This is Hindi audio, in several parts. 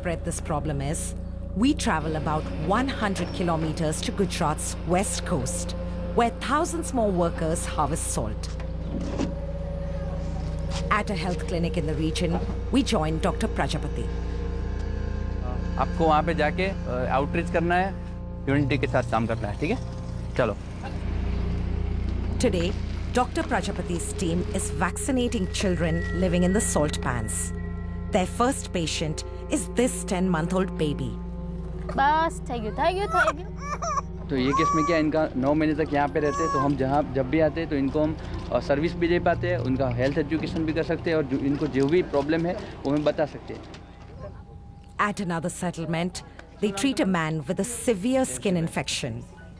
widespread this problem is, we travel about 100 kilometers to Gujarat's west coast, where thousands more workers harvest salt. At a health clinic in the region, we join Dr. Prajapati. आपको वहाँ पे जाके आउटरीच करना है, यूनिटी के साथ काम करना है, ठीक है? चलो. Today, Dr. Prajapati's team is vaccinating children living in the salt pans. Their first patient is this 10-month-old baby. बस थैंक यू. तो ये केस में क्या, इनका 9 महीने तक यहाँ पे रहते हैं, तो हम जब भी आते हैं तो इनको हम सर्विस भी दे पाते हैं, उनका हेल्थ एजुकेशन भी कर सकते हैं, और इनको जो भी प्रॉब्लम है वो हमें बता सकते हैं. At another settlement, they treat a man with a severe skin infection.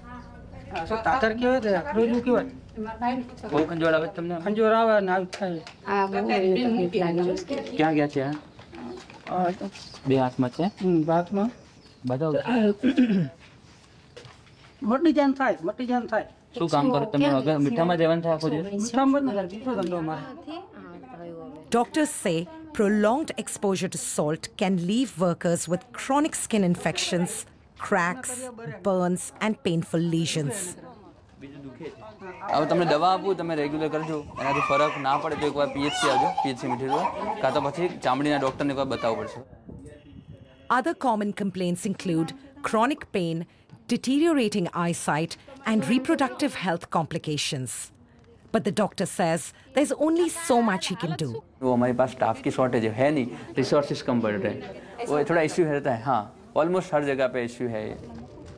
મોટી જાન થાય શું કામ કરો તમે? અગર મીઠામાં જવાનું થાય આખો દિવસ. Doctors say prolonged exposure to salt can leave workers with chronic skin infections, cracks, burns, and painful lesions. હવે તમને દવા આપું, તમે રેગ્યુલર કરજો. એનાથી ફરક ના પડે તો એકવાર પીએચસી આવજો, પીએચસી મીઠી કાં તો પછી ચામડીના ડૉક્ટરને એકવાર બતાવવું પડશે. Other common complaints include chronic pain, deteriorating eyesight, and reproductive health complications. But the doctor says there's only so much he can do. वो हमारे पास स्टाफ की शॉर्टेज है नहीं, रिसोर्सेज कम बढ़ रहे हैं, वो थोड़ा इश्यू रहता है. हाँ, ऑलमोस्ट हर जगह पे इश्यू है ये.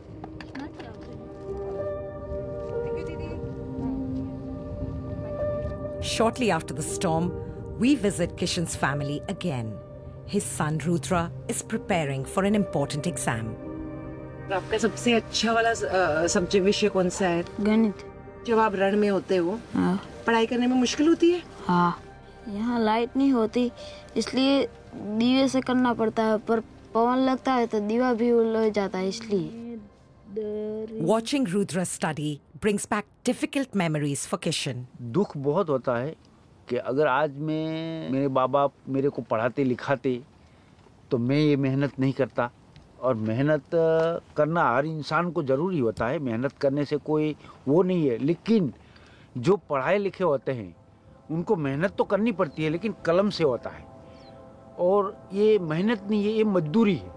Shortly after the storm, we visit Kishan's family again. His son Rudra is preparing for an important exam. आपका सबसे अच्छा वाला सब्जेक्ट विषय कौन सा है? गणित. जब आप रण में होते हो, पढ़ाई करने में मुश्किल होती है? हाँ, यहाँ लाइट नहीं होती, इसलिए दीवे से करना पड़ता है, पर पवन लगता है तो दीवा भी उड़ जाता है, इसलिए. Watching Rudra study brings back difficult memories for Kishan. दुख बहुत होता है कि अगर आज मेरे बाबा मेरे को पढ़ाते लिखाते तो मैं ये मेहनत नहीं करता. और मेहनत करना हर इंसान को ज़रूरी होता है, मेहनत करने से कोई वो नहीं है, लेकिन जो पढ़ाए लिखे होते हैं उनको मेहनत तो करनी पड़ती है, लेकिन कलम से होता है, और ये मेहनत नहीं है, ये मजदूरी है.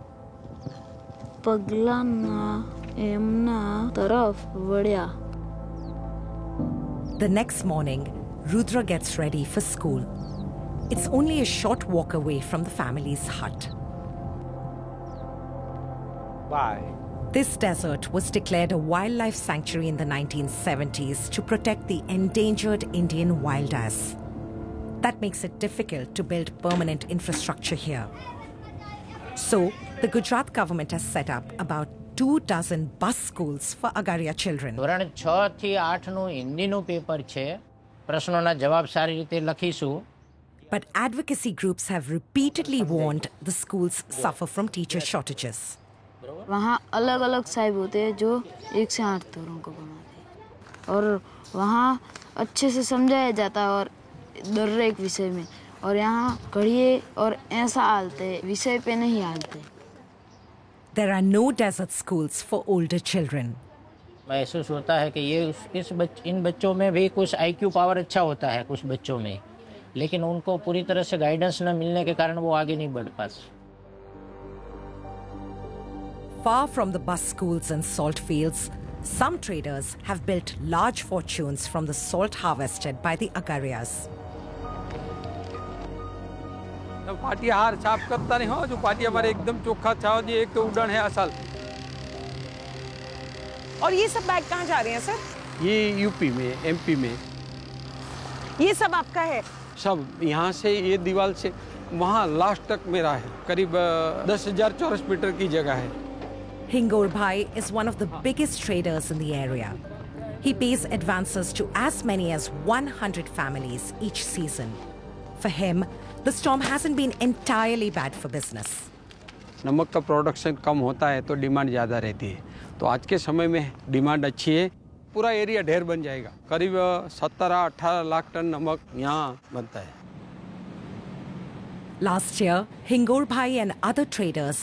पगला ना एमना तरफ बढ़िया. The next morning, Rudra gets ready for school. It's only a short walk away from the family's hut. Bye. This desert was declared a wildlife sanctuary in the 1970s to protect the endangered Indian wild ass. That makes it difficult to build permanent infrastructure here. So, the Gujarat government has set up about 24 bus schools for Agaria children. ધોરણ 6 થી 8 નું હિન્દીનું પેપર છે. પ્રશ્નોના જવાબ સારી રીતે લખીશું. But advocacy groups have repeatedly warned the schools suffer from teacher shortages. वहाँ अलग अलग साहिब होते हैं जो 1 से 8 तौरों को बनाते हैं, और वहाँ अच्छे से समझाया जाता है और दर एक विषय में, और यहाँ घड़िए और ऐसा आलते विषय पे नहीं आलते. There are no desert schools for older children. महसूस होता है कि ये इन बच्चों में भी कुछ आईक्यू पावर अच्छा होता है कुछ बच्चों में, लेकिन उनको पूरी तरह से गाइडेंस न मिलने के कारण वो आगे नहीं बढ़ पाते. Far from the bus schools and salt fields, some traders have built large fortunes from the salt harvested by the Agarias. पाटिया हार साफ करता नहीं हो, जो पाटिया हमारे एकदम चोखा छाव जी, एक तो उड़न है असल. और ये सब बैग कहाँ जा रहे हैं सर? ये यूपी में, एमपी में. ये सब आपका है? सब यहाँ से ये दीवार से वहाँ लास्ट तक मेरा है. करीब 10,000 चौरस मीटर की जगह है. Hingor Bhai is one of the biggest traders in the area. He pays advances to as many as 100 families each season. For him, the storm hasn't been entirely bad for business. नमक का प्रोडक्शन कम होता है तो डिमांड ज़्यादा रहती है, तो आज के समय में डिमांड अच्छी है. पूरा एरिया ढेर बन जाएगा. करीब 17-18 लाख टन नमक यहाँ बनता है. Last year, Hingor Bhai and other traders